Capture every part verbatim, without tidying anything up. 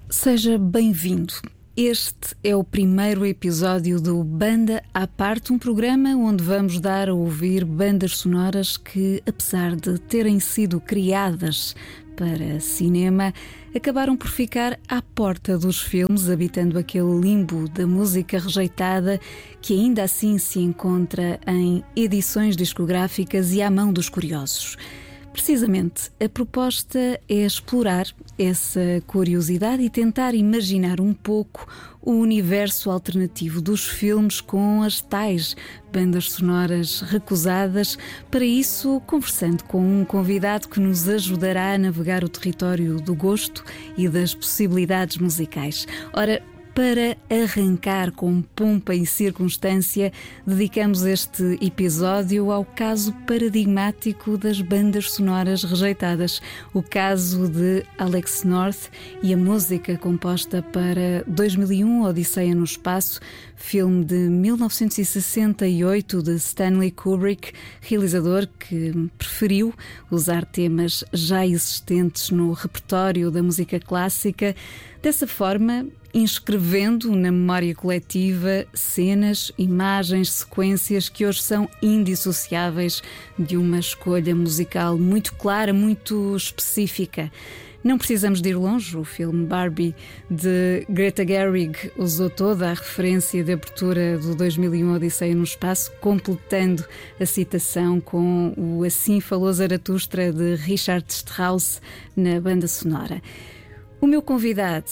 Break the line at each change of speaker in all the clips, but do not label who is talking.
Seja bem-vindo. Este é o primeiro episódio do Banda à Parte, um programa onde vamos dar a ouvir bandas sonoras que, apesar de terem sido criadas para cinema, acabaram por ficar à porta dos filmes, habitando aquele limbo da música rejeitada que ainda assim se encontra em edições discográficas e à mão dos curiosos. Precisamente, a proposta é explorar essa curiosidade e tentar imaginar um pouco o universo alternativo dos filmes com as tais bandas sonoras recusadas. Para isso, conversando com um convidado que nos ajudará a navegar o território do gosto e das possibilidades musicais. Ora, para arrancar com pompa e circunstância, dedicamos este episódio ao caso paradigmático das bandas sonoras rejeitadas, o caso de Alex North e a música composta para dois mil e um, Odisseia no Espaço, filme de mil novecentos e sessenta e oito de Stanley Kubrick, realizador que preferiu usar temas já existentes no repertório da música clássica, dessa forma inscrevendo na memória coletiva cenas, imagens, sequências que hoje são indissociáveis de uma escolha musical muito clara, muito específica. Não precisamos de ir longe, o filme Barbie de Greta Gerwig usou toda a referência de abertura do dois mil e um Odisseia no Espaço, completando a citação com o Assim Falou Zaratustra de Richard Strauss na banda sonora. O meu convidado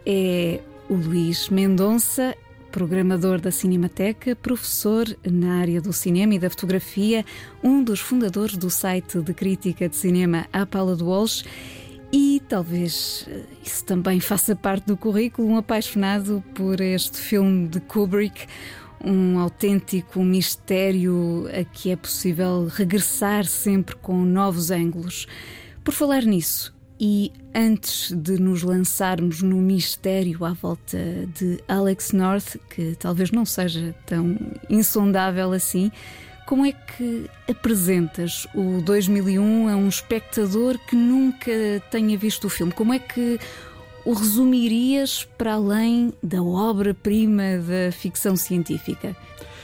é o Luís Mendonça, programador da Cinemateca, professor na área do cinema e da fotografia, um dos fundadores do site de crítica de cinema A Pala de Walsh e talvez isso também faça parte do currículo, um apaixonado por este filme de Kubrick, um autêntico mistério a que é possível regressar sempre com novos ângulos. Por falar nisso, e antes de nos lançarmos no mistério à volta de Alex North, que talvez não seja tão insondável assim, como é que apresentas o dois mil e um a um espectador que nunca tenha visto o filme? Como é que o resumirias para além da obra-prima da ficção científica?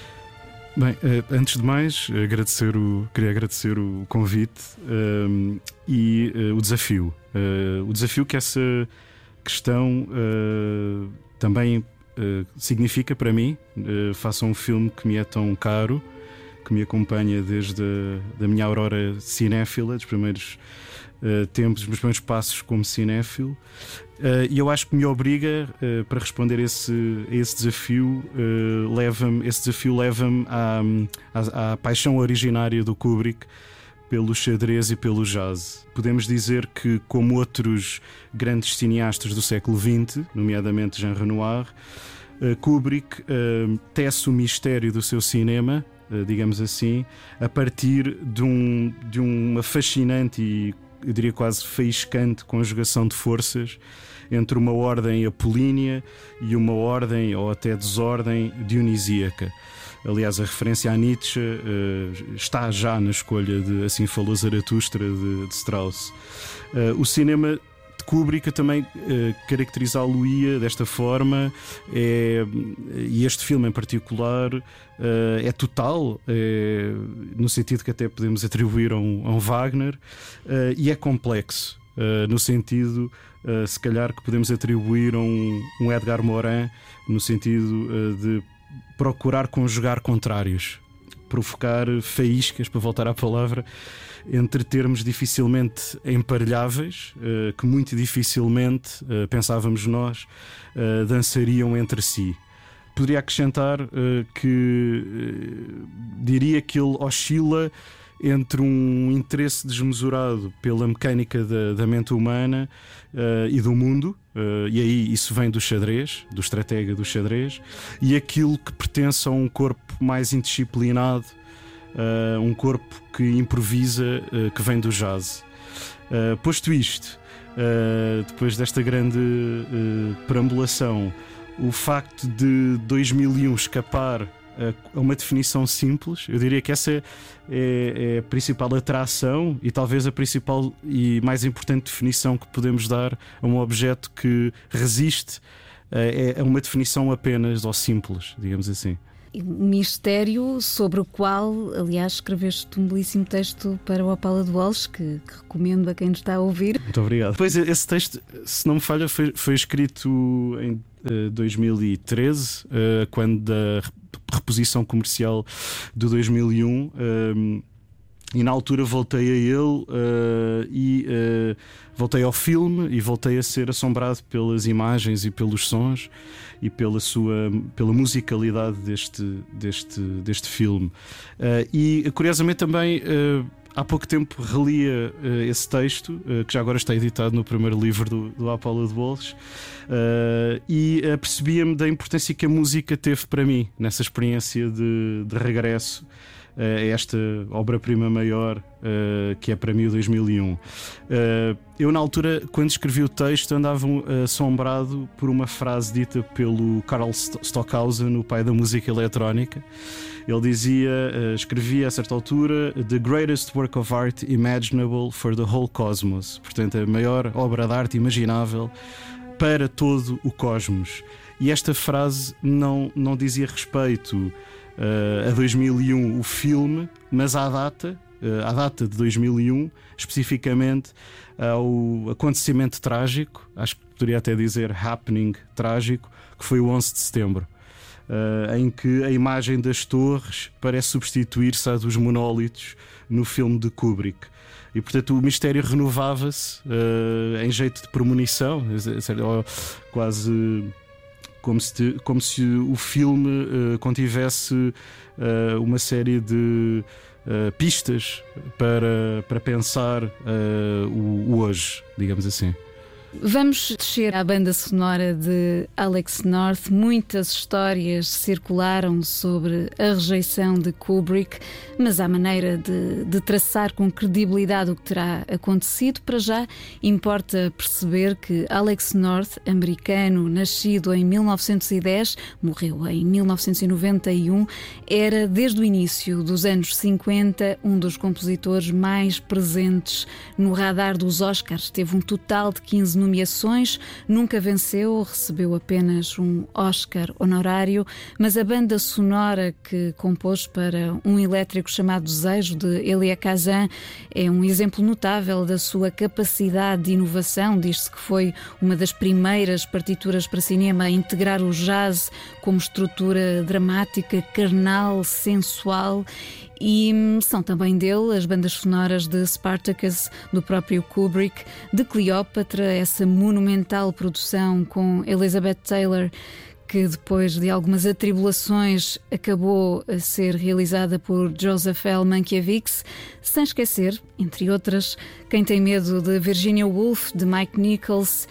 Bem, antes de mais, agradecer o, queria agradecer o convite um, e uh, o desafio. Uh, o desafio que essa questão uh, também uh, significa para mim. Uh, faço um filme que me é tão caro, que me acompanha desde a da minha aurora cinéfila, dos primeiros uh, tempos, dos meus primeiros passos como cinéfilo. Uh, e eu acho que me obriga, uh, para responder esse, a esse desafio, uh, leva-me, esse desafio leva-me à, à, à paixão originária do Kubrick pelo xadrez e pelo jazz. Podemos dizer que, como outros grandes cineastas do século vinte, nomeadamente Jean Renoir, uh, Kubrick uh, tece o mistério do seu cinema, uh, digamos assim, a partir de, um, de uma fascinante e, eu diria, quase faiscante conjugação de forças entre uma ordem apolínea e uma ordem, ou até desordem, dionisíaca. Aliás, a referência a Nietzsche uh, está já na escolha de Assim Falou Zaratustra de, de Strauss. Uh, o cinema de Kubrick também uh, caracterizá-lo-ia desta forma, é, e este filme em particular uh, é total, é, no sentido que até podemos atribuir a um, a um Wagner, uh, e é complexo, uh, no sentido, uh, se calhar, que podemos atribuir a um, um Edgar Morin, no sentido uh, de procurar conjugar contrários, provocar faíscas, para voltar à palavra, entre termos dificilmente emparelháveis, uh, que muito dificilmente, uh, pensávamos nós, uh, dançariam entre si. Poderia acrescentar uh, que uh, diria que ele oscila entre um interesse desmesurado pela mecânica da, da mente humana uh, e do mundo, uh, e aí isso vem do xadrez, do estratega do xadrez, e aquilo que pertence a um corpo mais indisciplinado, uh, um corpo que improvisa, uh, que vem do jazz. Uh, posto isto, uh, depois desta grande uh, perambulação, o facto de dois mil e um escapar a, a uma definição simples. Eu diria que essa é, é a principal atração e talvez a principal e mais importante definição que podemos dar a um objeto que resiste é, é uma definição apenas ou simples, digamos assim.
Um mistério sobre o qual, aliás, escreveste um belíssimo texto para o Opala de Walsh, que, que recomendo a quem nos está a ouvir.
Muito obrigado. Pois, esse texto, se não me falha, foi, foi escrito em uh, dois mil e treze, uh, quando da reposição comercial do dois mil e um. Um, E na altura voltei a ele uh, e uh, voltei ao filme e voltei a ser assombrado pelas imagens e pelos sons e pela sua pela musicalidade deste, deste, deste filme. Uh, e curiosamente também uh, há pouco tempo relia uh, esse texto, uh, que já agora está editado no primeiro livro do, do Opala de Walsh, uh, e uh, percebia-me da importância que a música teve para mim nessa experiência de, de regresso a esta obra-prima maior uh, que é para mim o dois mil e um. Uh, eu, na altura, quando escrevi o texto, andava assombrado por uma frase dita pelo Carl Stockhausen, o pai da música eletrónica. Ele dizia, uh, escrevia a certa altura: "The greatest work of art imaginable for the whole cosmos", portanto, a maior obra de arte imaginável para todo o cosmos. E esta frase não, não dizia respeito Uh, a dois mil e um, o filme, mas à data, uh, à data de dois mil e um, especificamente ao acontecimento trágico, acho que poderia até dizer happening trágico, que foi o onze de setembro, uh, em que a imagem das torres parece substituir-se à dos monólitos no filme de Kubrick. E portanto o mistério renovava-se uh, em jeito de premonição, quase Como se, como se o filme uh, contivesse uh, uma série de uh, pistas para, para pensar uh, o, o hoje, digamos assim.
Vamos descer à banda sonora de Alex North. Muitas histórias circularam sobre a rejeição de Kubrick, mas há maneira de, de traçar com credibilidade o que terá acontecido. Para já, importa perceber que Alex North, americano, nascido em mil novecentos e dez, morreu em mil novecentos e noventa e um, era desde o início dos anos cinquenta um dos compositores mais presentes no radar dos Oscars. Teve um total de quinze nomeações, nunca venceu, recebeu apenas um Oscar honorário, mas a banda sonora que compôs para um elétrico chamado Desejo, de Elia Kazan, é um exemplo notável da sua capacidade de inovação. Diz-se que foi uma das primeiras partituras para cinema a integrar o jazz como estrutura dramática, carnal, sensual. E são também dele as bandas sonoras de Spartacus, do próprio Kubrick, de Cleópatra, essa monumental produção com Elizabeth Taylor, que depois de algumas atribulações acabou a ser realizada por Joseph L. Mankiewicz, sem esquecer, entre outras, Quem Tem Medo, de Virginia Woolf, de Mike Nichols.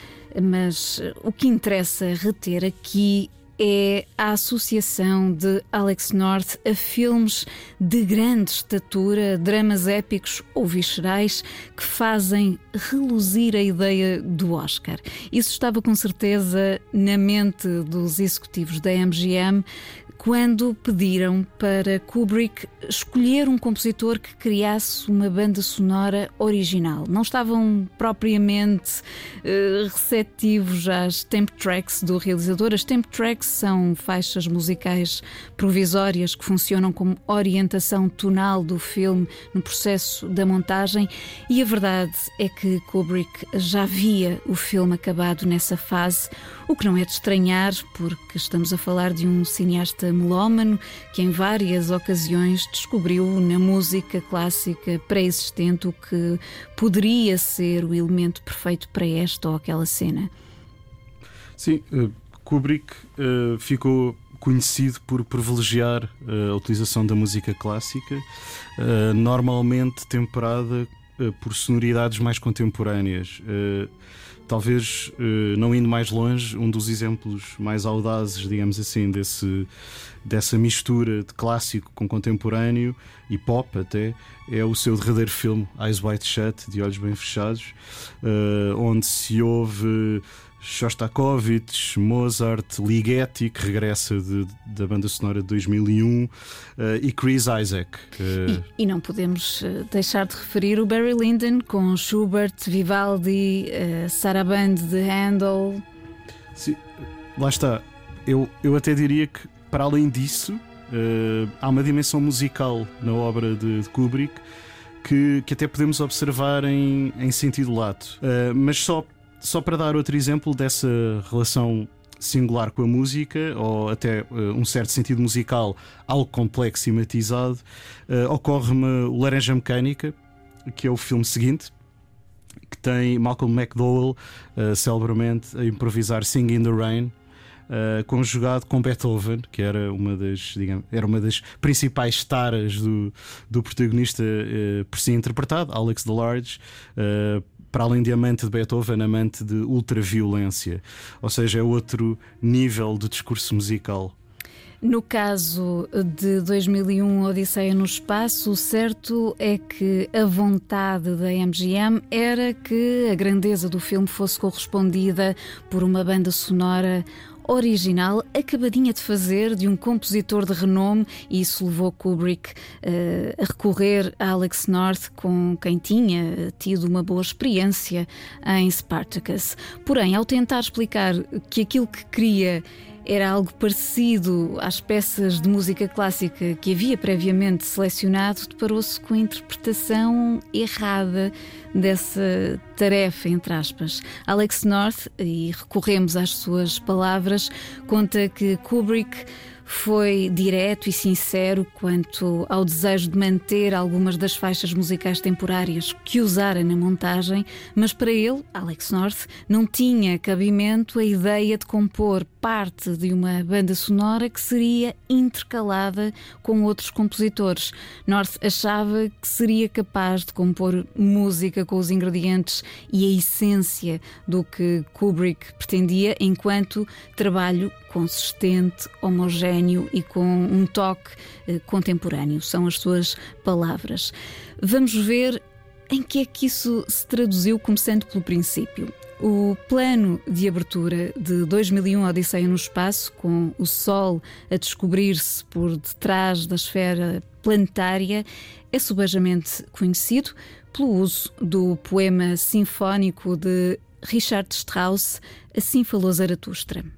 Mas o que interessa reter aqui é a associação de Alex North a filmes de grande estatura, dramas épicos ou viscerais que fazem reluzir a ideia do Oscar. Isso estava com certeza na mente dos executivos da M G M quando pediram para Kubrick escolher um compositor que criasse uma banda sonora original. Não estavam propriamente uh, receptivos às temp tracks do realizador. As temp tracks são faixas musicais provisórias que funcionam como orientação tonal do filme no processo da montagem, e a verdade é que Kubrick já via o filme acabado nessa fase, o que não é de estranhar, porque estamos a falar de um cineasta melómano que em várias ocasiões descobriu na música clássica pré-existente o que poderia ser o elemento perfeito para esta ou aquela cena.
Sim, uh, Kubrick uh, ficou conhecido por privilegiar uh, a utilização da música clássica, uh, normalmente temperada uh, por sonoridades mais contemporâneas. Uh, Talvez, não indo mais longe, um dos exemplos mais audazes, digamos assim, desse, dessa mistura de clássico com contemporâneo e pop até, é o seu derradeiro filme Eyes Wide Shut, de Olhos Bem Fechados, onde se ouve Shostakovich, Mozart, Ligeti, que regressa de, da banda sonora de dois mil e um, uh, e Chris Isaak.
Uh... E, e não podemos deixar de referir o Barry Lyndon com Schubert, Vivaldi, uh, Sarabande de Handel.
Sim, lá está. Eu, eu até diria que, para além disso, uh, há uma dimensão musical na obra de, de Kubrick que, que até podemos observar em, em sentido lato. Uh, mas só, só para dar outro exemplo dessa relação singular com a música, ou até uh, um certo sentido musical algo complexo e matizado, uh, ocorre-me o Laranja Mecânica, que é o filme seguinte, que tem Malcolm McDowell uh, celebramente a improvisar Sing in the Rain, Uh, conjugado com Beethoven, que era uma das, digamos, era uma das principais taras do, do protagonista uh, por si interpretado, Alex DeLarge, uh, para além de amante de Beethoven, amante de ultraviolência, ou seja, é outro nível de discurso musical.
No caso de dois mil e um, Odisseia no Espaço, o certo é que a vontade da M G M era que a grandeza do filme fosse correspondida por uma banda sonora original, acabadinha de fazer, de um compositor de renome, e isso levou Kubrick uh, a recorrer a Alex North, com quem tinha tido uma boa experiência em Spartacus. Porém, ao tentar explicar que aquilo que queria era algo parecido às peças de música clássica que havia previamente selecionado, deparou-se com a interpretação errada dessa tarefa, entre aspas. Alex North, e recorremos às suas palavras, conta que Kubrick foi direto e sincero quanto ao desejo de manter algumas das faixas musicais temporárias que usara na montagem, mas para ele, Alex North, não tinha cabimento a ideia de compor parte de uma banda sonora que seria intercalada com outros compositores. North achava que seria capaz de compor música com os ingredientes e a essência do que Kubrick pretendia, enquanto trabalho consistente, homogéneo e com um toque eh, contemporâneo. São as suas palavras. Vamos ver em que é que isso se traduziu, começando pelo princípio. O plano de abertura de dois mil e um, Odisseia no Espaço, com o Sol a descobrir-se por detrás da esfera planetária, é subejamente conhecido pelo uso do poema sinfónico de Richard Strauss, Assim Falou Zaratustra.